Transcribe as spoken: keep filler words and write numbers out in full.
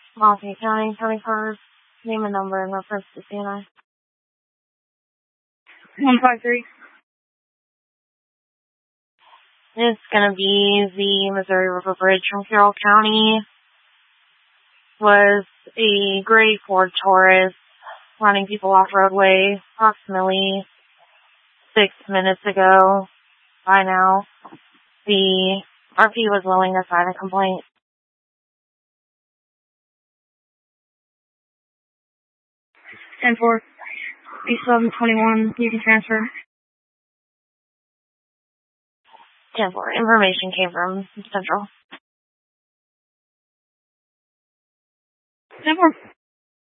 Montague County, County Cars, name and number in reference to C N I. one five three. It's going to be the Missouri River Bridge from Carroll County. Was a gray Ford Taurus running people off roadway approximately six minutes ago. By now, the R P was willing to sign a complaint. ten four. East eleven twenty-one. You can transfer. ten four. Information came from Central. ten four.